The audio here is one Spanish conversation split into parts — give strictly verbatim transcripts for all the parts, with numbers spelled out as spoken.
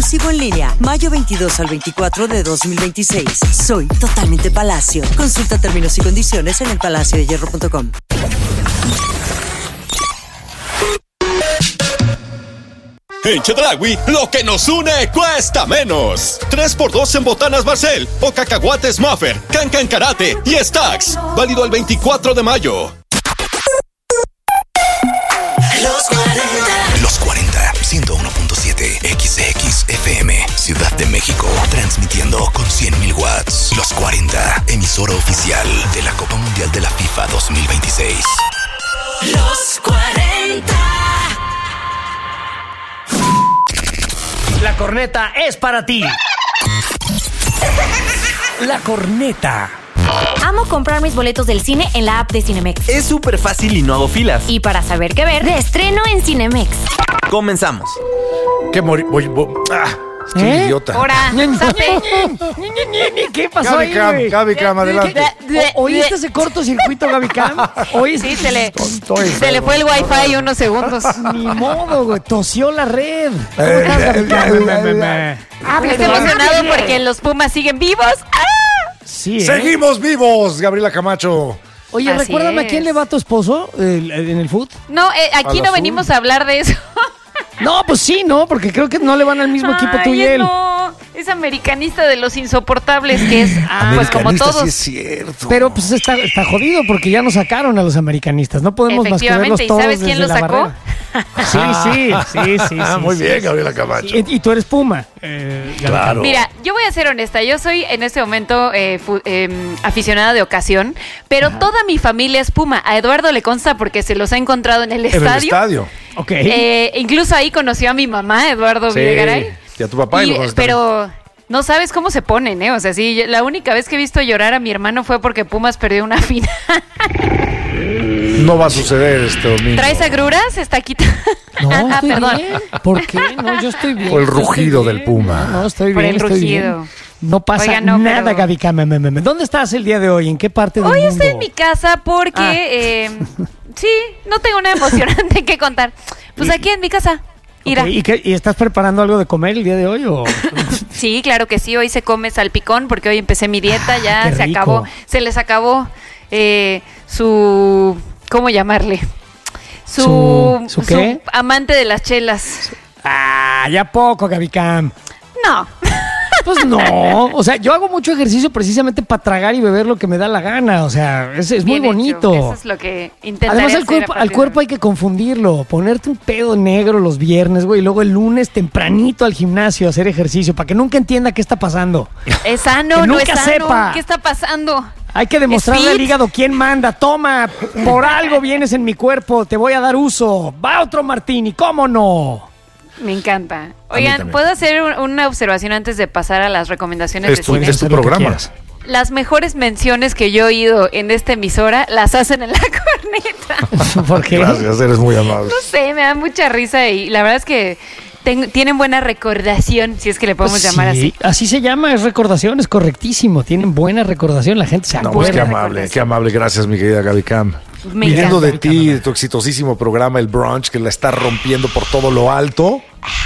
exclusivo en línea, mayo veintidós al veinticuatro de dos mil veintiséis. Soy totalmente Palacio. Consulta términos y condiciones en el palacio de hierro punto com. En Chedraui, lo que nos une cuesta menos. tres por dos en botanas Barcel o cacahuates Muffer, Cancan Karate y Stacks. Válido el veinticuatro de mayo. Los cuarenta. Los cuarenta, ciento uno punto siete X X F M, Ciudad de México, transmitiendo con cien mil watts. Los cuarenta, emisora oficial de la Copa Mundial de la FIFA dos mil veintiséis. Los cuarenta. La corneta es para ti. La corneta. Amo comprar mis boletos del cine en la app de Cinemex. Es súper fácil y no hago filas. Y para saber qué ver, de estreno en Cinemex. Comenzamos. ¿Qué mori... Voy, voy... Ah, qué ¿Eh? idiota. Ahora, ¿sabe? ¿Qué pasó Gaby ahí, Cam, güey? Gaby Cam, adelante. ¿O- ¿Oíste ese cortocircuito, Gaby Cam? ¿Oíste? Sí, se le, Tonto ese, se le fue el wifi unos segundos. Ni modo, güey. Tosió la red. ¿Cómo Eh, estás, Gaby Cam? eh, Me, me, eh, me. Ah, estoy emocionado porque los Pumas siguen vivos. ¡Ah! Sí, ¿eh? Seguimos vivos, Gabriela Camacho. Oye, Así recuérdame es. a quién le va a tu esposo eh, en el fútbol. No, eh, aquí Al no azul. venimos a hablar de eso. No, pues sí, ¿no? Porque creo que no le van al mismo equipo tú y Ay, él. no, es americanista de los insoportables que es, ah, pues como Americanista, todos. sí es cierto. Pero pues está, está jodido porque ya nos sacaron a los americanistas. No podemos más que verlos Efectivamente, ¿y todos sabes quién desde lo la sacó? barrera. Sí, sí, sí, sí. Ah, sí, muy sí, bien, sí. Gabriela Camacho. Y, y tú eres Puma. Eh, Gaby. Claro. Mira, yo voy a ser honesta, yo soy en este momento eh, fu- eh, aficionada de ocasión, pero toda mi familia es Puma. A Eduardo le consta porque se los ha encontrado en el En el estadio. estadio. Ok. Eh, incluso ahí conoció a mi mamá, Eduardo Sí. Videgaray. Y a tu papá. y Y- lo conoces pero no sabes cómo se ponen, ¿eh? O sea, sí, la única vez que he visto llorar a mi hermano fue porque Pumas perdió una final. también. No va a suceder este domingo. ¿Traes agruras? Está quitando. No, ah, estoy perdón. bien. ¿Por qué? No, yo estoy bien. O el yo estoy rugido bien. del Puma. No, no, estoy Por bien, el estoy rugido. bien. No pasa Oiga, no, nada, pero- Gaby Cam. me, me, me. ¿Dónde estás el día de hoy? ¿En qué parte del Hoy mundo? estoy en mi casa porque, Ah. eh, sí, no tengo nada emocionante que contar. Pues aquí en mi casa. Mira. Ok, ¿Y, qué- ¿Y estás preparando algo de comer el día de hoy? O? Sí, claro que sí. Hoy se come salpicón porque hoy empecé mi dieta. Ya Ah, qué se rico. acabó. Se les acabó eh, su... ¿Cómo llamarle? Su, ¿Su- su qué? amante de las chelas. Ah, ya poco, Gaby Cam. No. Pues no, o sea, yo hago mucho ejercicio precisamente para tragar y beber lo que me da la gana, o sea, es, es muy Bien hecho. bonito. Eso es lo que intentaré Además, al hacer cuerpo, a al partir de cuerpo hoy. hay que confundirlo, ponerte un pedo negro los viernes, güey, y luego el lunes tempranito al gimnasio a hacer ejercicio, para que nunca entienda qué está pasando. Es sano, Que no es nunca sano. sepa. ¿Qué está pasando? Hay que demostrarle ¿Es al fit? hígado quién manda. Toma, por algo vienes en mi cuerpo, te voy a dar uso. Va otro martini, ¿cómo no? Me encanta. mí Oigan, también. ¿puedo hacer un- una observación antes de pasar a las recomendaciones Es de tu, cine? es tu Haz lo que programa. quieras. Las mejores menciones que yo he oído en esta emisora las hacen en la corneta. ¿Por qué? Gracias, eres muy amable. No sé, me da mucha risa y la verdad es que ten- tienen buena recordación, si es que le podemos Pues llamar sí, así. así se llama, es recordación, es correctísimo. Tienen buena recordación, la gente se No, acuerda. pues qué Buena amable, recordación. qué amable. Gracias, mi querida Gaby Cam. Me Viniendo encanta. de ti, de tu exitosísimo programa, El Brunch, que la está rompiendo por todo lo alto.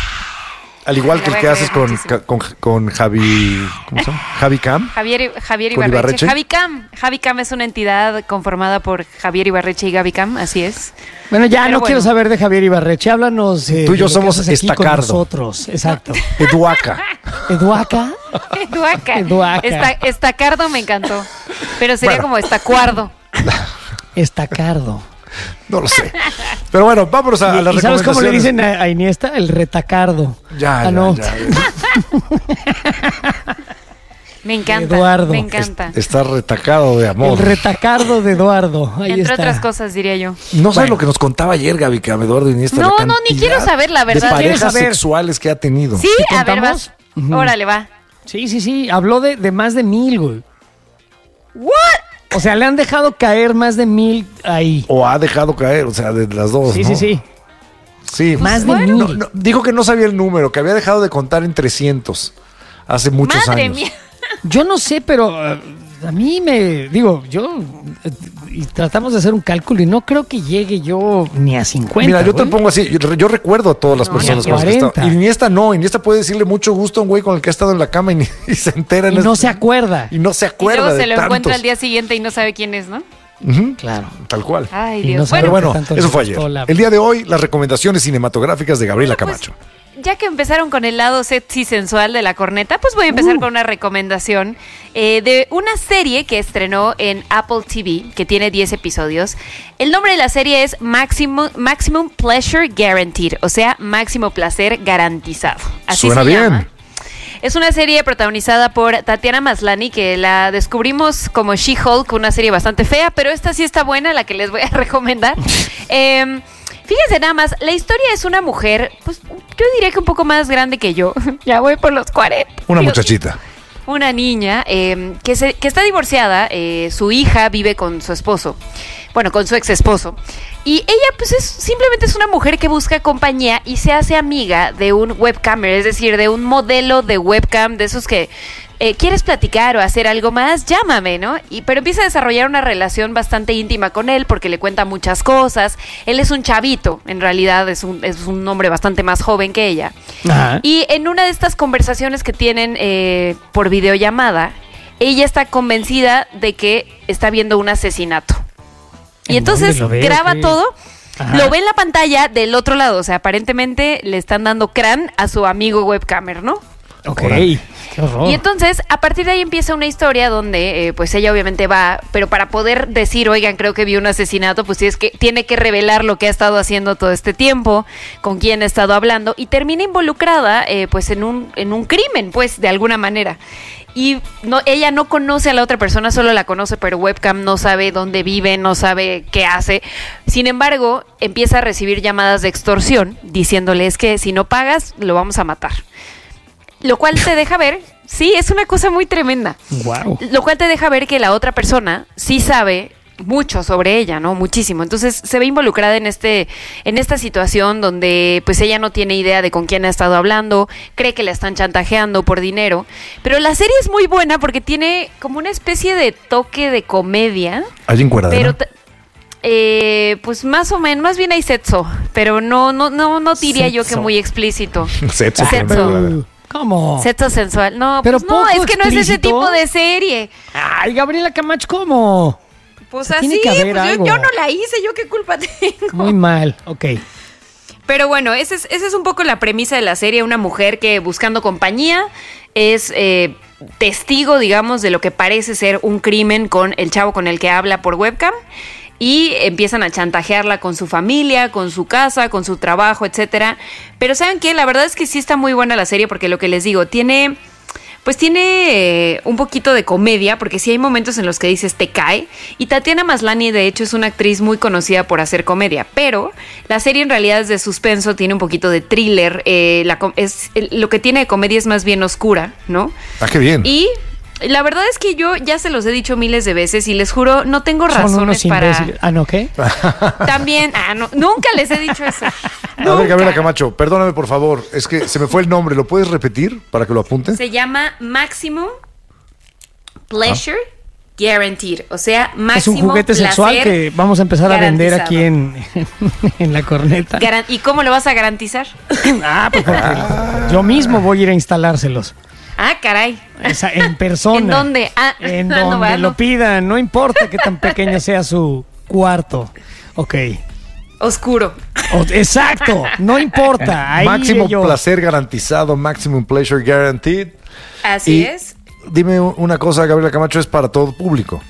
Al igual Me que el voy que a haces creer con, muchísimo. con, con Javi. ¿Cómo se llama? Javi Cam. Javier, Javier ¿Con Ibarreche. Ibarreche? Javi Cam. Javi Cam es una entidad conformada por Javier Ibarreche y Gaby Cam, así es. Bueno, ya Pero no bueno. quiero saber de Javier Ibarreche. Háblanos. eh, Tú y yo de lo que somos haces aquí con estacardo. nosotros. Exacto. Eduaca. Eduaca. Eduaca. Eduaca. Esta- estacardo me encantó. Pero sería Bueno. como estacuardo. Estacardo. No lo sé. Pero bueno, vámonos a, a las ¿Y sabes cómo le recomendaciones. dicen a, a Iniesta? El retacardo. Ya, Ah, ya, no. ya. Me encanta. Eduardo. Me encanta. Está retacado de El amor. retacardo de Eduardo. Ahí Entre está. otras cosas, diría yo. No sabes Bueno. lo que nos contaba ayer Gaby Cam, Eduardo Iniesta. No, la no, ni cantidad quiero saber la verdad. De ¿Quieres parejas saber? sexuales que ha tenido. Sí, ¿Te a ver, contamos? vas. Ujú. Órale, va. Sí, sí, sí. Habló de, de más de mil, güey. ¿What? O sea, le han dejado caer más de mil ahí. O ha dejado caer, o sea, de las dos. Sí, ¿no? sí, sí. Sí. Más de bueno. mil. No, no, dijo que no sabía el número, que había dejado de contar en trescientos hace muchos Madre años. mía. Yo no sé, pero eh, a mí me. Digo, yo. eh, y tratamos de hacer un cálculo y no creo que llegue yo ni a cincuenta. Mira, yo te güey. lo pongo así. Yo, yo recuerdo a todas las No, personas ni a con las que he estado. cuarenta. Y Iniesta no. Iniesta puede decirle mucho gusto a un güey con el que ha estado en la cama y, ni, y se entera. Y en no este- se acuerda. Y no se Y acuerda luego se de lo tantos. encuentra al día siguiente y no sabe quién es, ¿no? Ujú, Claro. tal cual. Ay, Y Dios. no sabe Pero Bueno, bueno, tanto le eso fue ayer. gustó la- El día de hoy, las recomendaciones cinematográficas de Gabriela Bueno, pues, Camacho. ya que empezaron con el lado sexy sensual de la corneta, pues voy a empezar Uh. con una recomendación eh, de una serie que estrenó en Apple T V, que tiene diez episodios. El nombre de la serie es Maximum, Maximum Pleasure Guaranteed, o sea, máximo placer garantizado. Así Suena se bien. llama. Es una serie protagonizada por Tatiana Maslany, que la descubrimos como She-Hulk, una serie bastante fea, pero esta sí está buena, la que les voy a recomendar. eh, fíjense nada más, la historia es una mujer, pues yo diría que un poco más grande que yo. Ya voy por los cuarenta. Una Dios. muchachita. Una niña eh, que, se, que está divorciada, eh, su hija vive con su esposo, bueno, con su ex esposo. Y ella pues es simplemente es una mujer que busca compañía y se hace amiga de un webcamer, es decir, de un modelo de webcam, de esos que eh, quieres platicar o hacer algo más, llámame, ¿no? Y, pero empieza a desarrollar una relación bastante íntima con él porque le cuenta muchas cosas. Él es un chavito, en realidad es un, es un hombre bastante más joven que ella. Ajá. Y en una de estas conversaciones que tienen eh, por videollamada, ella está convencida de que está viendo un asesinato. Y ¿En entonces dónde lo ve, graba o qué? todo, Ajá. lo ve en la pantalla del otro lado. O sea, aparentemente le están dando crán a su amigo webcamer, ¿no? Ok. Órale. Qué horror. Y entonces, a partir de ahí empieza una historia donde, eh, pues ella obviamente va, pero para poder decir, oigan, creo que vi un asesinato, pues sí es que tiene que revelar lo que ha estado haciendo todo este tiempo, con quién ha estado hablando, y termina involucrada, eh, pues en un, en un crimen, pues, de alguna manera. Y no, ella no conoce a la otra persona, solo la conoce por webcam, no sabe dónde vive, no sabe qué hace. Sin embargo, empieza a recibir llamadas de extorsión, diciéndole, es que si no pagas, lo vamos a matar. Lo cual te deja ver, sí, es una cosa muy tremenda. Wow. Lo cual te deja ver que la otra persona sí sabe mucho sobre ella, ¿no? Muchísimo. Entonces se ve involucrada en este, en esta situación donde pues ella no tiene idea de con quién ha estado hablando, cree que la están chantajeando por dinero. Pero la serie es muy buena porque tiene como una especie de toque de comedia. ¿Hay encueradera? Pero t- eh, pues más o menos, más bien hay sexo, pero no, no, no, no diría yo que Sexo. muy explícito. Sexo. Sexo. Pero- ¿Cómo? Sexo sensual. No, Pero pues no, poco es que no es ese explícito. tipo de serie. Ay, Gabriela Camacho, ¿cómo? Pues O sea, tiene así, que haber pues yo, algo. yo no la hice, yo qué culpa tengo. Muy mal. Ok. Pero bueno, esa es, esa es un poco la premisa de la serie. Una mujer que buscando compañía es eh, testigo, digamos, de lo que parece ser un crimen con el chavo con el que habla por webcam. Y empiezan a chantajearla con su familia, con su casa, con su trabajo, etcétera. Pero ¿saben qué? La verdad es que sí está muy buena la serie porque lo que les digo, tiene... Pues tiene eh, un poquito de comedia, porque sí hay momentos en los que dices te cae. Y Tatiana Maslany, de hecho, es una actriz muy conocida por hacer comedia. Pero la serie en realidad es de suspenso, tiene un poquito de thriller. Eh, la, com- es, el- lo que tiene de comedia es más bien oscura, ¿no? Ah, qué bien. Y la verdad es que yo ya se los he dicho miles de veces y les juro, no tengo Son razones unos para... imbéciles. Ah, ¿no qué? También, ah, no, nunca les he dicho eso. A ver, Gabriela Nunca. Camacho, perdóname por favor. Es que se me fue el nombre. ¿Lo puedes repetir para que lo apunte? Se llama Maximum Pleasure Guaranteed. O sea, máximo Es un juguete sexual placer que vamos a empezar a vender aquí garantizado. en, en la corneta. Garan- ¿Y cómo lo vas a garantizar? Ah, pues porque yo mismo voy a ir a instalárselos. Ah, caray. O sea, en persona. ¿En dónde? Ah, En no, donde va, no. lo pidan. No importa qué tan pequeño sea su cuarto. Ok. Oscuro. O- exacto. No importa. Ahí Máximo iré yo. placer garantizado, maximum pleasure guaranteed. Así Y es. Dime una cosa, Gabriela Camacho, es para todo público.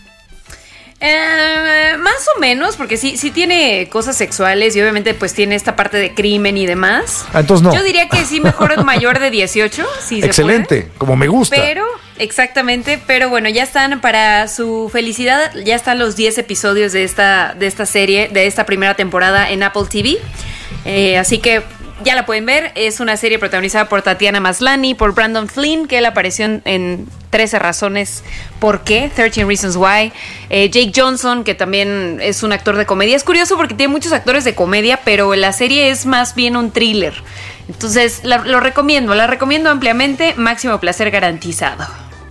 Eh, más o menos, porque sí, sí tiene cosas sexuales y obviamente pues tiene esta parte de crimen y demás. Ah, entonces no. Yo diría que sí, mejor es mayor de dieciocho, si se Excelente, puede. como me gusta. Pero, exactamente, pero bueno, ya están para su felicidad, ya están los diez episodios de esta, de esta serie, de esta primera temporada en Apple T V. Eh, así que ya la pueden ver. Es una serie protagonizada por Tatiana Maslany, por Brandon Flynn, que él apareció en, en trece razones por qué, trece Reasons Why. Eh, Jake Johnson, que también es un actor de comedia. Es curioso porque tiene muchos actores de comedia, pero la serie es más bien un thriller. Entonces, la- lo recomiendo, la recomiendo ampliamente. Máximo placer garantizado.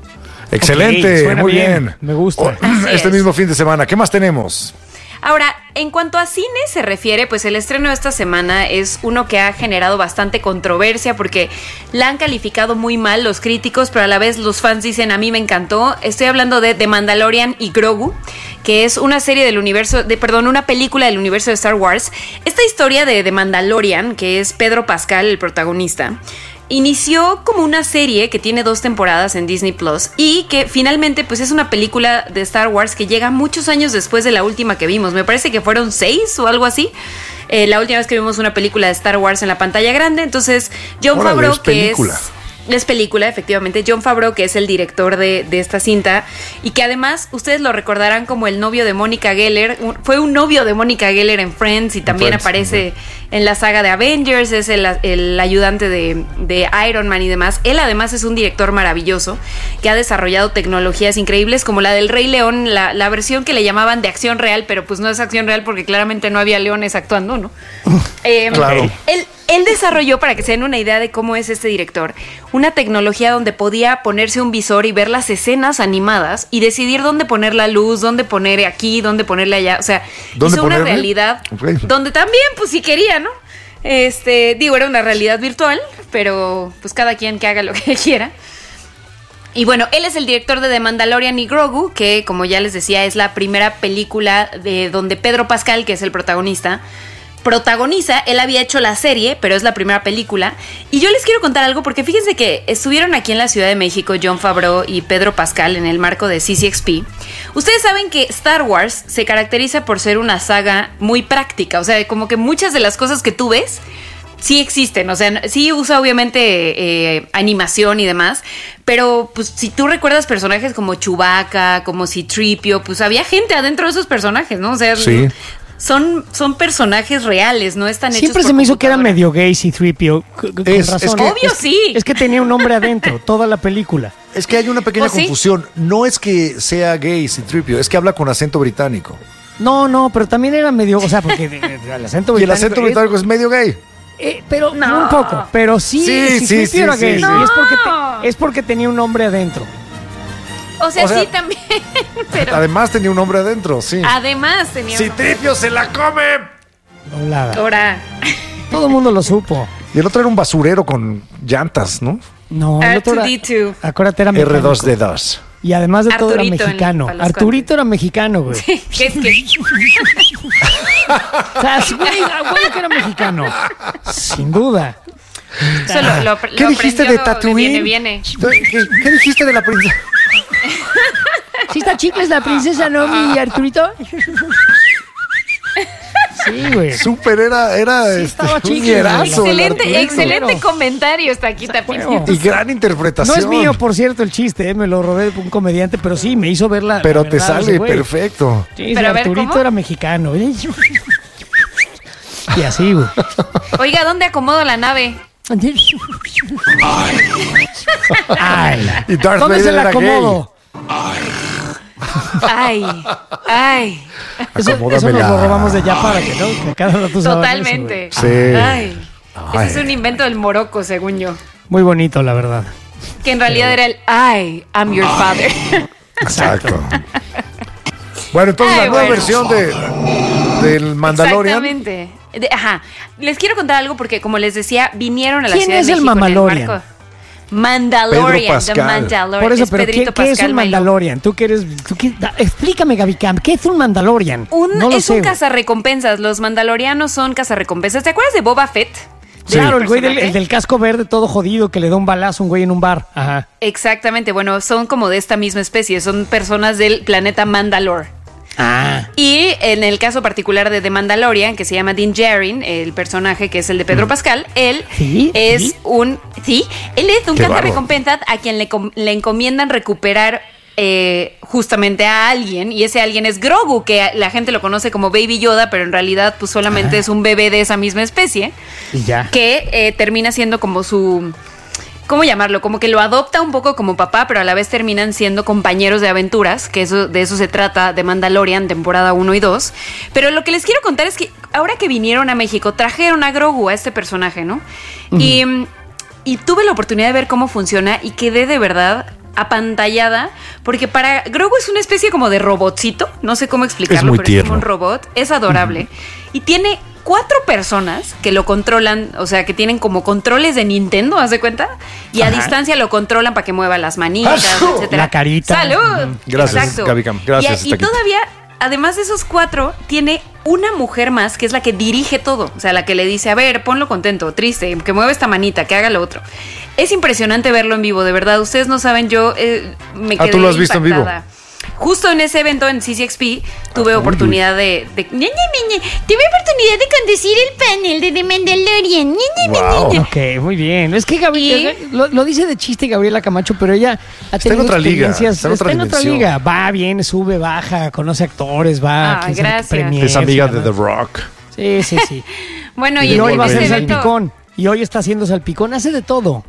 Excelente, Ok, suena muy bien. bien, me gusta. Oh, Así este es. mismo fin de semana, ¿qué más tenemos? Ahora, en cuanto a cine se refiere, pues el estreno de esta semana es uno que ha generado bastante controversia porque la han calificado muy mal los críticos, pero a la vez los fans dicen, a mí me encantó. Estoy hablando de The Mandalorian y Grogu, que es una serie del universo, de perdón, una película del universo de Star Wars. Esta historia de The Mandalorian, que es Pedro Pascal, el protagonista, inició como una serie que tiene dos temporadas en Disney Plus y que finalmente pues es una película de Star Wars que llega muchos años después de la última que vimos. Me parece que fueron seis o algo así. Eh, la última vez que vimos una película de Star Wars en la pantalla grande. Entonces, Jon Órale, Favreau, es que película. es... Es película, efectivamente. Jon Favreau, que es el director de, de esta cinta y que además ustedes lo recordarán como el novio de Mónica Geller. Un, fue un novio de Mónica Geller en Friends y también Friends, aparece en la saga de Avengers, es el, el ayudante de, de Iron Man y demás. Él además es un director maravilloso que ha desarrollado tecnologías increíbles como la del Rey León, la, la versión que le llamaban de acción real, pero pues no es acción real porque claramente no había leones actuando, ¿no? eh, Claro. Él, él desarrolló, para que se den una idea de cómo es este director, una tecnología donde podía ponerse un visor y ver las escenas animadas y decidir dónde poner la luz, dónde poner aquí, dónde ponerle allá. O sea, ¿Dónde hizo una ponerle? realidad Ok. donde también, pues si quería, ¿no? Este, digo, era una realidad virtual, pero pues cada quien que haga lo que quiera. Y bueno, él es el director de The Mandalorian y Grogu, que como ya les decía, es la primera película de donde Pedro Pascal, que es el protagonista, protagoniza. Él había hecho la serie, pero es la primera película. Y yo les quiero contar algo porque fíjense que estuvieron aquí en la Ciudad de México Jon Favreau y Pedro Pascal en el marco de C C X P. Ustedes saben que Star Wars se caracteriza por ser una saga muy práctica, o sea, como que muchas de las cosas que tú ves sí existen, o sea, sí usa obviamente eh, animación y demás, pero pues si tú recuerdas personajes como Chewbacca, como C tres P O, pues había gente adentro de esos personajes, ¿no? O sea, Sí. son, son personajes reales, no están hechos Siempre por se me hizo que era computadora. medio gay C tres P O. c- Con Es- es razón. que- Obvio, sí. Es que tenía un hombre adentro, toda la película. Es que hay una pequeña ¿Oh, sí? confusión. No es que sea gay C tres P O, es que habla con acento británico. No, no, pero también era medio, o sea, porque de- de- el acento Y el británico acento es- británico es medio gay. Eh, pero No. un poco, pero sí, Sí, sí, sí, sí, sí, era sí, gay. sí. Y es porque, No. te- es porque tenía un hombre adentro. O sea, O sea, sí también, pero Además tenía un hombre adentro, sí. además tenía C un- tres P O se la come. Doblada. Ahora, Todo el mundo lo supo. Y el otro era un basurero con llantas, ¿no? No, el R otro dos era, D dos. acuérdate, era R mecánico. dos D dos. Y además de todo era Arturito en- mexicano. para los Arturito era mexicano, güey. ¿Qué es que? O sea, sí, güey, a huevo que era mexicano. Sin duda. Eso lo, lo, ¿Qué lo dijiste aprendió de Tatooine? Viene, viene. ¿Qué, qué dijiste de la princesa? ¿Sí está chicles la princesa Nomi y Arturito? Sí, güey. Súper, era, era este, estaba un chicle, hierazo, el Excelente, Arturito. excelente comentario está aquí, Tapinito. Y gran interpretación. No es mío, por cierto, el chiste, eh, me lo robé de un comediante, pero sí, me hizo ver la. Pero la te verdad, sale ese güey. perfecto. Sí, Pero a ver, Arturito ¿cómo? era mexicano. Y así, güey. Oiga, ¿dónde acomodo la nave? Ay. Y Darth ¿Dónde Vader se la era acomodo? Ay, ay. Eso, eso nos Acomódamela. lo robamos de ya para que, ¿no? Que cada rato usaban Totalmente. eso, Sí. Ay. Ay. Ese es un invento del Morocco, según yo. güey. Muy bonito, la verdad. Que en realidad era el I am your father. Exacto. Bueno, entonces Ay, la nueva bueno. versión de del Mandalorian. Exactamente. De- ajá. Les quiero contar algo porque, como les decía, vinieron a la ¿Quién Ciudad es de el México en Mandalorian? marco- Mandalorian, Pedro The Pascal. Mandalorian. Por eso, es pero Pedrito ¿qué, qué es Pascal un bailó. Mandalorian? Tú que eres. Tú que- da- explícame, Gaby Camp, ¿qué es un Mandalorian? Un, no lo es sé, un güey. cazarrecompensas. Los mandalorianos son cazarrecompensas. ¿Te acuerdas de Boba Fett? Sí. Claro, el güey del, personaje. el del casco verde todo jodido que le da un balazo a un güey en un bar. Ajá. Exactamente. Bueno, son como de esta misma especie. Son personas del planeta Mandalore. Ah. Y en el caso particular de The Mandalorian, que se llama Din Djarin, el personaje que es el de Pedro Pascal, él ¿Sí? es ¿Sí? un sí, él es un Qué cazarrecompensas a quien le, com- le encomiendan recuperar eh, justamente a alguien, y ese alguien es Grogu, que la gente lo conoce como Baby Yoda, pero en realidad pues solamente es un bebé de esa misma especie, Y ya. que eh, termina siendo como su... ¿Cómo llamarlo? Como que lo adopta un poco como papá, pero a la vez terminan siendo compañeros de aventuras, que eso, de eso se trata de Mandalorian, temporada uno y dos. Pero lo que les quiero contar es que ahora que vinieron a México, trajeron a Grogu, a este personaje, ¿no? y, y tuve la oportunidad de ver cómo funciona y quedé de verdad apantallada, porque para Grogu es una especie como de robotcito, no sé cómo explicarlo, Es muy pero tierno. es como un robot, es adorable, uh-huh. y tiene cuatro personas que lo controlan, o sea, que tienen como controles de Nintendo, ¿haz de cuenta? Y Ajá. a distancia lo controlan para que mueva las manitas, ¡Asu! etcétera. La carita. ¡Salud! Uh-huh. Gracias, Exacto. Gaby Cam. Gracias, Y, y todavía, además de esos cuatro, tiene una mujer más que es la que dirige todo. O sea, la que le dice, a ver, ponlo contento, triste, que mueva esta manita, que haga lo otro. Es impresionante verlo en vivo, de verdad. Ustedes no saben, yo eh, me quedé Ah, ¿tú lo has visto impactada. en vivo? Justo en ese evento en C C X P tuve ah, oportunidad de, de ña, ña, ña, ña, tuve oportunidad de conducir el panel de The Mandalorian. Ña, ña, Wow. ña, ña. Ok, muy bien. Es que Gabriela, lo, lo dice de chiste Gabriela Camacho, pero ella ha Está tenido en otra liga, experiencias. está en otra está en otra dimensión. liga. Va, viene, sube, baja, conoce actores, va. Ah, quién sabe qué gracias. premiers Es amiga y de The demás. Rock. Sí, sí, sí. Bueno, Y y, hoy en va a ese ser evento. salpicón. Y hoy está haciendo salpicón. Hace de todo.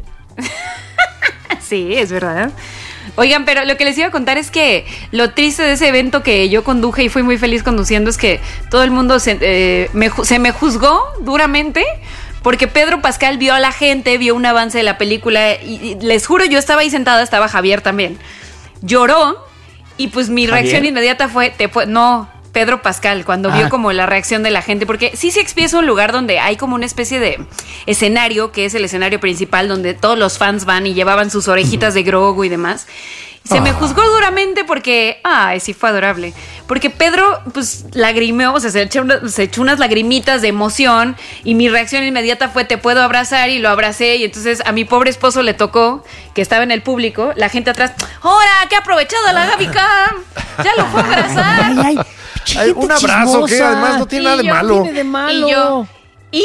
Sí, es verdad. Oigan, pero lo que les iba a contar es que lo triste de ese evento que yo conduje y fui muy feliz conduciendo es que todo el mundo se, eh, me, se me juzgó duramente porque Pedro Pascal vio a la gente, vio un avance de la película y, y les juro, yo estaba ahí sentada, estaba Javier también. Lloró y pues mi ¿Javier? reacción inmediata fue, te fue no... Pedro Pascal, cuando Ah. vio como la reacción de la gente, porque C C X P es un lugar donde hay como una especie de escenario, que es el escenario principal, donde todos los fans van y llevaban sus orejitas de Grogu y demás. Se Ah. me juzgó duramente porque, ay, sí fue adorable, porque Pedro, pues, lagrimeó, o sea, se echó, una, se echó unas lagrimitas de emoción y mi reacción inmediata fue, te puedo abrazar, y lo abracé, y entonces a mi pobre esposo le tocó, que estaba en el público, la gente atrás, ¡ahora, qué aprovechada la Gaby Cam! ¡Ya lo fue a abrazar! Ay, ay. Ay, un abrazo que además no tiene Y nada de yo, malo. ¿Qué tiene de malo? Y yo, ¿y?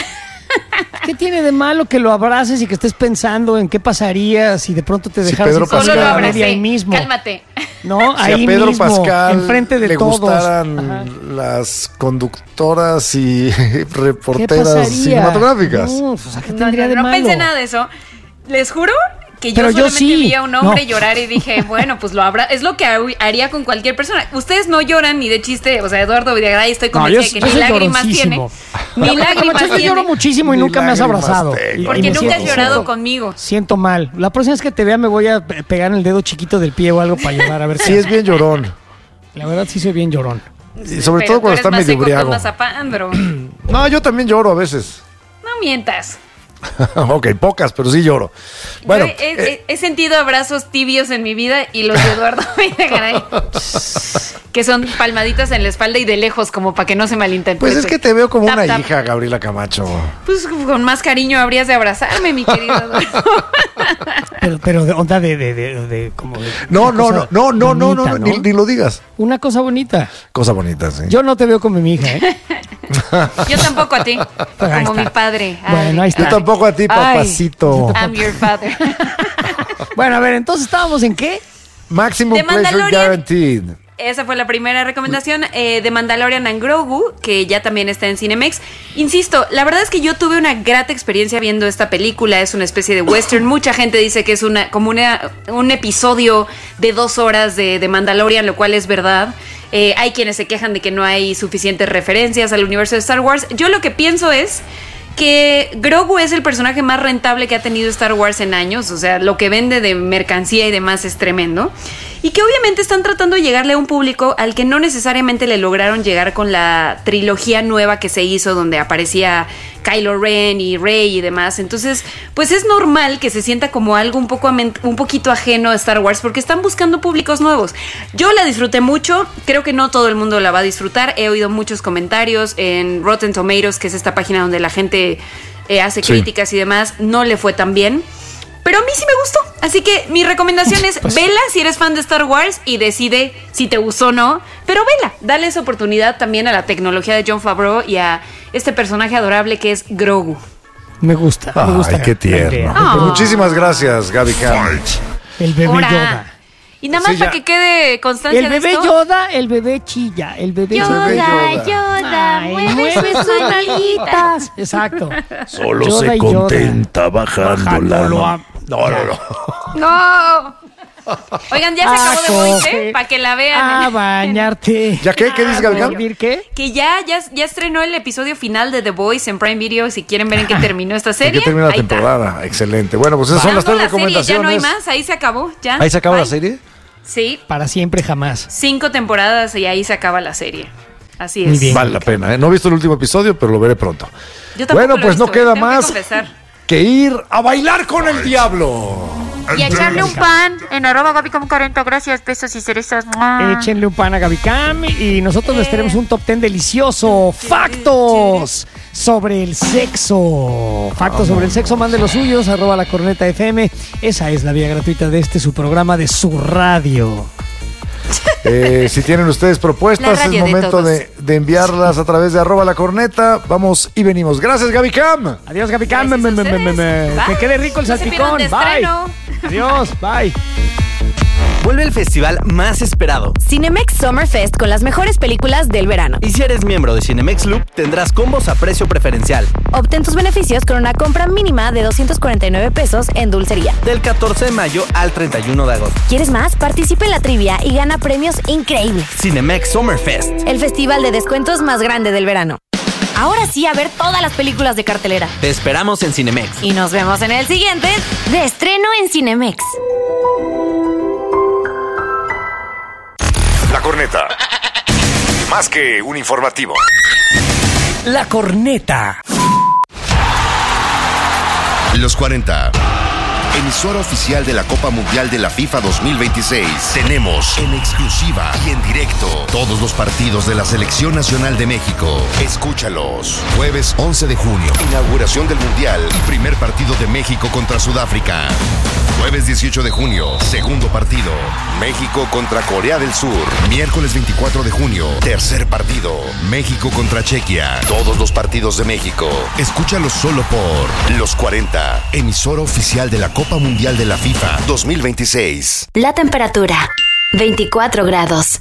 ¿Qué tiene de malo que lo abraces y que estés pensando en qué pasaría si de pronto te Si dejaras Pedro ir con Solo lo Pascal. la media abracé, ahí mismo? cálmate. No, Si ahí a Pedro mismo, Pascal enfrente de le todos. gustaran Ajá. las conductoras y ¿Qué reporteras pasaría? cinematográficas. No, o sea, ¿qué No, tendría no, de no malo? pensé nada de eso. Les juro que yo Pero yo solamente sí. vi a un hombre No. llorar y dije, bueno, pues lo habrá, es lo que haría con cualquier persona. Ustedes no lloran ni de chiste, o sea, Eduardo Villagrán, estoy No, convencida yo, de que yo ni soy lágrimas tiene. lloroncísimo. Ni Yo, lágrimas yo tiene. lloro muchísimo y Ni nunca me has lágrimas abrazado. tengo. Y- y Porque me nunca siento- has llorado siento- conmigo. Siento mal. La próxima vez que te vea me voy a pe- pegar en el dedo chiquito del pie o algo para llorar a ver Sí, es bien llorón. La verdad sí soy bien llorón. Y sobre Pero todo cuando tú está eres más medio seco que un briago. mazapán, bro. No, yo también lloro a veces. No mientas. Ok, pocas, pero sí lloro. Bueno, Yo he, eh, he- he sentido abrazos tibios en mi vida y los de Eduardo Villagrán, que son palmaditas en la espalda y de lejos, como para que no se malinterprete. pues es que te veo como Tap, una tap. hija, Gabriela Camacho. Pues con más cariño habrías de abrazarme, mi querido Eduardo. Pero, pero de onda de, de, de, de- como de No, una no, cosa no, no, no, no, bonita, no, Ni, ni lo digas. Una cosa bonita. Cosa bonita, sí. Yo no te veo como mi hija, ¿eh? Yo tampoco a ti, Pero ahí como está. mi padre. Ay, Bueno, ahí está. Yo tampoco a ti, Ay. papacito. I'm your father. Bueno, a ver, entonces estábamos en qué? Maximum The Pleasure Mandalorian. Guaranteed. Esa fue la primera recomendación eh, de Mandalorian and Grogu, que ya también está en Cinemex. Insisto, la verdad es que yo tuve una grata experiencia viendo esta película. Es una especie de western. Mucha gente dice que es una como una, un episodio de dos horas de, de Mandalorian, lo cual es verdad. Eh, hay quienes se quejan de que no hay suficientes referencias al universo de Star Wars. Yo lo que pienso es que Grogu es el personaje más rentable que ha tenido Star Wars en años, o sea, lo que vende de mercancía y demás es tremendo, y que obviamente están tratando de llegarle a un público al que no necesariamente le lograron llegar con la trilogía nueva que se hizo, donde aparecía Kylo Ren y Rey y demás. Entonces, pues es normal que se sienta como algo un poco amen- un poquito ajeno a Star Wars, porque están buscando públicos nuevos. Yo la disfruté mucho, creo que no todo el mundo la va a disfrutar. He oído muchos comentarios en Rotten Tomatoes, que es esta página donde la gente eh, hace Sí. críticas y demás. No le fue tan bien, pero a mí sí me gustó. Así que mi recomendación es Pues- vela si eres fan de Star Wars y decide si te gustó o no. Pero vela, dale esa oportunidad también a la tecnología de Jon Favreau y a este personaje adorable que es Grogu. Me gusta, me Ay, gusta. qué la tierno. idea. Ah. Pues muchísimas gracias, Gaby Cam. El bebé Ahora. Yoda. Y nada más Sí, para ya. que quede constancia El de bebé esto. Yoda, el bebé chilla, el bebé Yoda, Yoda. Yoda, Ay, mueve sus manitas. Exacto. Solo Yoda se y Yoda. contenta bajando la Bajándolo mano. a- No, no, no. No. Oigan, ya se acabó The Voice, ¿eh? Para que la vean. A bañarte. ¿Ya qué? ¿Qué dices, Gabriel? ¿Dormir qué? Que ya, ya, ya estrenó el episodio final de The Voice en Prime Video. Si quieren ver en qué terminó esta serie. ¿En qué terminó la ahí está. temporada? Excelente. Bueno, pues esas son Ya las no, tres la serie, recomendaciones. ya no hay más, ahí se acabó. Ya. ¿Ahí se acaba Bye. la serie? Sí, Para siempre jamás. cinco temporadas y ahí se acaba la serie. Así es. Muy bien. Vale la pena, ¿eh? No he visto el último episodio, pero lo veré pronto. Yo tampoco Bueno, lo he pues no visto, ¿eh? queda Tengo que más confesar. que ir a bailar con el diablo. Y a echarle un pan en arroba Gabicom cuarenta. Gracias, besos y cerezas. ¡Mua! Échenle un pan a Gabicam y nosotros les tenemos un top ten delicioso. Factos sobre el sexo. Factos sobre el sexo, mande los suyos, arroba la corneta F M. Esa es la vía gratuita de este, su programa de su radio. Eh, si tienen ustedes La propuestas, es radio de momento todos. de, de enviarlas a través de arroba la corneta. Vamos y venimos. Gracias, Gaby Cam. Adiós, Gabicam. Gracias a Me- me- me- me- me- ustedes. Que Bye. quede rico el No se salpicón. pierdan de Bye. estreno. Adiós, bye. Vuelve el festival más esperado. Cinemex Summer Fest con las mejores películas del verano. Y si eres miembro de Cinemex Loop, tendrás combos a precio preferencial. Obtén tus beneficios con una compra mínima de doscientos cuarenta y nueve pesos en dulcería. Del catorce de mayo al treinta y uno de agosto. ¿Quieres más? Participa en la trivia y gana premios increíbles. Cinemex Summer Fest. El festival de descuentos más grande del verano. Ahora sí, a ver todas las películas de cartelera. Te esperamos en Cinemex. Y nos vemos en el siguiente de estreno en Cinemex. La corneta. Más que un informativo. La corneta. Los cuarenta. Emisora oficial de la Copa Mundial de la FIFA dos mil veintiséis. Tenemos en exclusiva y en directo todos los partidos de la Selección Nacional de México. Escúchalos. Jueves once de junio. Inauguración del Mundial y primer partido de México contra Sudáfrica. Jueves dieciocho de junio. Segundo partido. México contra Corea del Sur. Miércoles veinticuatro de junio. Tercer partido. México contra Chequia. Todos los partidos de México. Escúchalos solo por Los cuarenta. Emisora oficial de la Copa Mundial de la FIFA dos mil veintiséis. La temperatura, veinticuatro grados.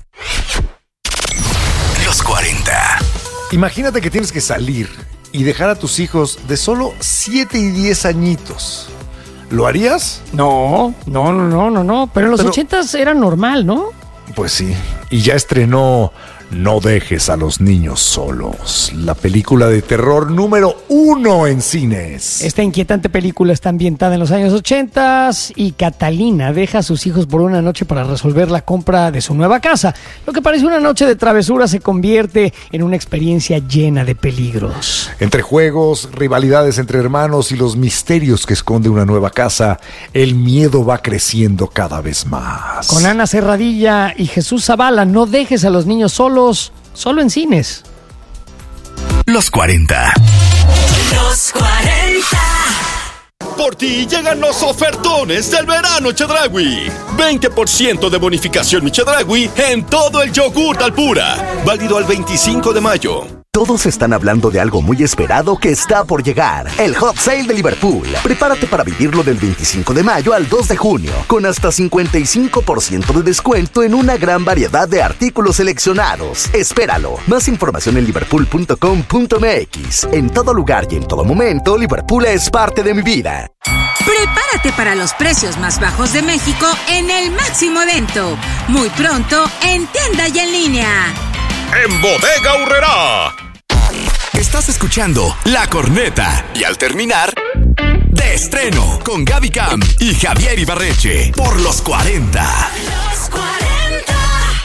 Los cuarenta. Imagínate que tienes que salir y dejar a tus hijos de solo siete y diez añitos. ¿Lo harías? No, no, no, no, no, no. Pero en los Pero- ochentas era normal, ¿no? Pues sí. Y ya estrenó No dejes a los niños solos, la película de terror número uno en cines. Esta inquietante película está ambientada en los años ochentas y Catalina deja a sus hijos por una noche para resolver la compra de su nueva casa. Lo que parece una noche de travesura se convierte en una experiencia llena de peligros. Entre juegos, rivalidades entre hermanos y los misterios que esconde una nueva casa, el miedo va creciendo cada vez más. Con Ana Serradilla y Jesús Zavala, no dejes a los niños solos, solo en cines. Los cuarenta. Los cuarenta. Por ti llegan los ofertones del verano Chedraui. veinte por ciento de bonificación Chedraui en todo el yogur Alpura. Válido al veinticinco de mayo. Todos están hablando de algo muy esperado que está por llegar. El Hot Sale de Liverpool. Prepárate para vivirlo del veinticinco de mayo al dos de junio, con hasta cincuenta y cinco por ciento de descuento en una gran variedad de artículos seleccionados. Espéralo. Más información en liverpool punto com punto m x. En todo lugar y en todo momento, Liverpool es parte de mi vida. Prepárate para los precios más bajos de México en el máximo evento. Muy pronto en tienda y en línea. En Bodega Aurrerá. Estás escuchando La Corneta. Y al terminar, de estreno con Gaby Cam y Javier Ibarreche por Los cuarenta. Los cuarenta.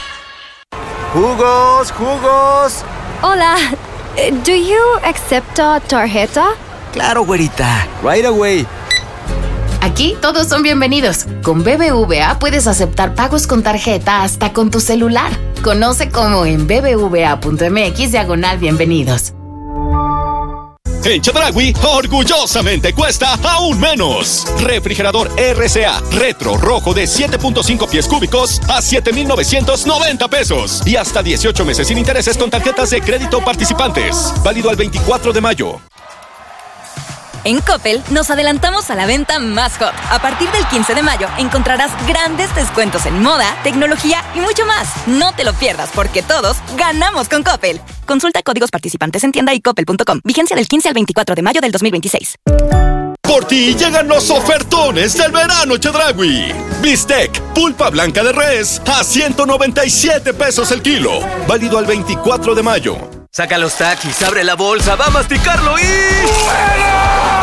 ¡Jugos, jugos! Hola, eh, do you accept a tarjeta? Claro, güerita. Right away. Aquí todos son bienvenidos. Con B B V A puedes aceptar pagos con tarjeta hasta con tu celular. Conoce cómo en b b v a punto m x diagonal bienvenidos. En Chedraui, orgullosamente cuesta aún menos. Refrigerador R C A Retro Rojo de siete punto cinco pies cúbicos a siete mil novecientos noventa pesos. Y hasta dieciocho meses sin intereses con tarjetas de crédito participantes. Válido al veinticuatro de mayo. En Coppel nos adelantamos a la venta más hot. A partir del quince de mayo encontrarás grandes descuentos en moda, tecnología y mucho más. No te lo pierdas porque todos ganamos con Coppel. Consulta códigos participantes en tienda y coppel punto com. Vigencia del quince al veinticuatro de mayo del dos mil veintiséis. Por ti llegan los ofertones del verano Chedraui. Bistec, pulpa blanca de res a ciento noventa y siete pesos el kilo. Válido al veinticuatro de mayo. Saca los Takis, abre la bolsa, va a masticarlo y... ¡Fuera!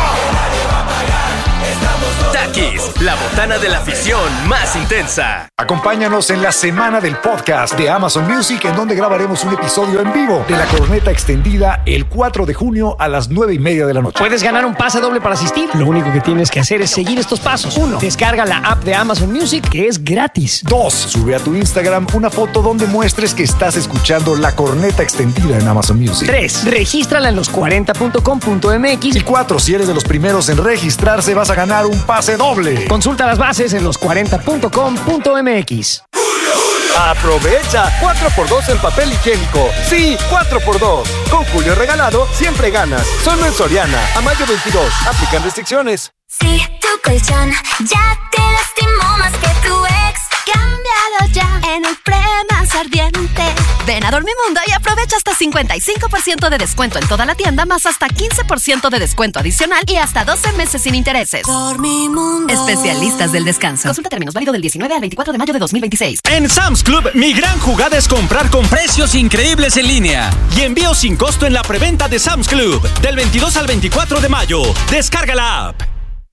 Takis, la botana de la afición más intensa. Acompáñanos en la semana del podcast de Amazon Music, en donde grabaremos un episodio en vivo de La Corneta Extendida el cuatro de junio a las nueve y media de la noche. Puedes ganar un pase doble para asistir. Lo único que tienes que hacer es seguir estos pasos. Uno, descarga la app de Amazon Music, que es gratis. Dos, sube a tu Instagram una foto donde muestres que estás escuchando La Corneta Extendida en Amazon Music. Tres, regístrala en los cuarenta punto com punto m x. Y cuatro, si eres de los primeros en registrarse, vas a ganar un pase doble. Consulta las bases en los cuarenta punto com punto m x. Aprovecha cuatro por dos en papel higiénico. Sí, cuatro por dos. Con Julio Regalado siempre ganas. Solo en Soriana. A mayo veintidós. Aplican restricciones. Si tu colchón ya te lastimó más que tu ex, cámbialo ya en el pre-más ardiente. Ven a Dormimundo y aprovecha hasta cincuenta y cinco por ciento de descuento en toda la tienda, más hasta quince por ciento de descuento adicional y hasta doce meses sin intereses. Dormimundo. Especialistas del descanso. Consulta términos, válido del diecinueve al veinticuatro de mayo de dos mil veintiséis. En Sam's Club, mi gran jugada es comprar con precios increíbles en línea y envío sin costo en la preventa de Sam's Club del veintidós al veinticuatro de mayo. Descarga la app.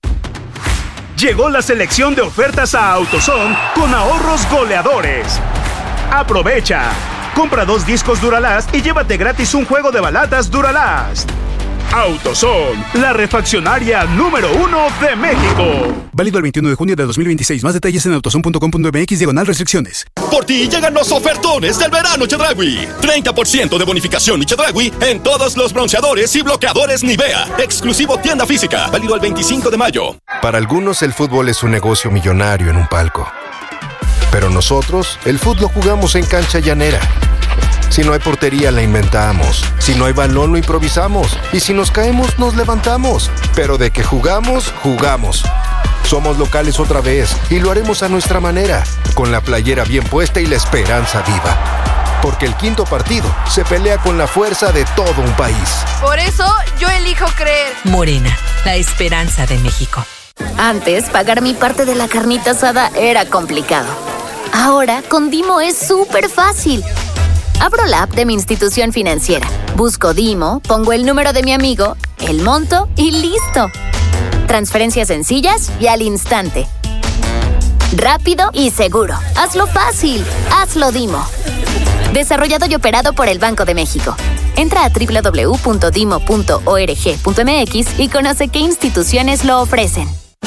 Llegó la selección de ofertas a AutoZone con ahorros goleadores. Aprovecha. Compra dos discos Duralast y llévate gratis un juego de baladas Duralast. AutoZone, la refaccionaria número uno de México. Válido el veintiuno de junio de dos mil veintiséis. Más detalles en autozone punto com punto m x diagonal restricciones. Por ti llegan los ofertones del verano Chedraui. treinta por ciento de bonificación y Chedraui en todos los bronceadores y bloqueadores Nivea. Exclusivo tienda física. Válido el veinticinco de mayo. Para algunos el fútbol es un negocio millonario en un palco. Pero nosotros, el fútbol lo jugamos en cancha llanera. Si no hay portería, la inventamos. Si no hay balón, lo improvisamos. Y si nos caemos, nos levantamos. Pero de que jugamos, jugamos. Somos locales otra vez y lo haremos a nuestra manera, con la playera bien puesta y la esperanza viva. Porque el quinto partido se pelea con la fuerza de todo un país. Por eso, yo elijo creer. Morena, la esperanza de México. Antes, pagar mi parte de la carnita asada era complicado. Ahora, con Dimo es súper fácil. Abro la app de mi institución financiera, busco Dimo, pongo el número de mi amigo, el monto y listo. Transferencias sencillas y al instante. Rápido y seguro. Hazlo fácil. Hazlo Dimo. Desarrollado y operado por el Banco de México. Entra a doble u doble u doble u punto dimo punto org punto m x y conoce qué instituciones lo ofrecen.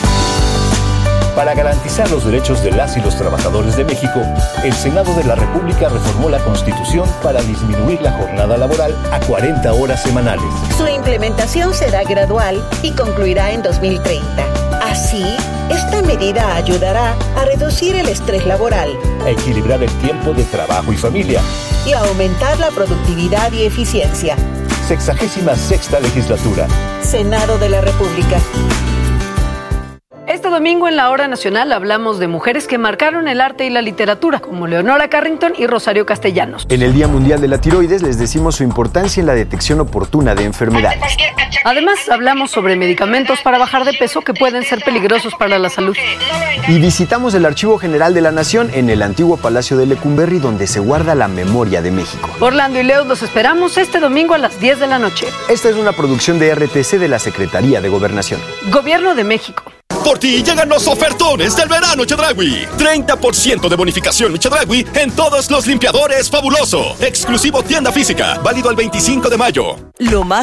Para garantizar los derechos de las y los trabajadores de México, el Senado de la República reformó la Constitución para disminuir la jornada laboral a cuarenta horas semanales. Su implementación será gradual y concluirá en dos mil treinta. Así, esta medida ayudará a reducir el estrés laboral, a equilibrar el tiempo de trabajo y familia y a aumentar la productividad y eficiencia. Sexagésima sexta legislatura. Senado de la República. Este domingo en la Hora Nacional hablamos de mujeres que marcaron el arte y la literatura, como Leonora Carrington y Rosario Castellanos. En el Día Mundial de la Tiroides les decimos su importancia en la detección oportuna de enfermedades. Además, hablamos sobre medicamentos para bajar de peso que pueden ser peligrosos para la salud. Y visitamos el Archivo General de la Nación en el antiguo Palacio de Lecumberri, donde se guarda la memoria de México. Orlando y Leo los esperamos este domingo a las diez de la noche. Esta es una producción de R T C de la Secretaría de Gobernación. Gobierno de México. Por ti llegan los ofertones del verano Chedraui. treinta por ciento de bonificación Chedraui en todos los limpiadores Fabuloso. Exclusivo tienda física. Válido al veinticinco de mayo. Lo más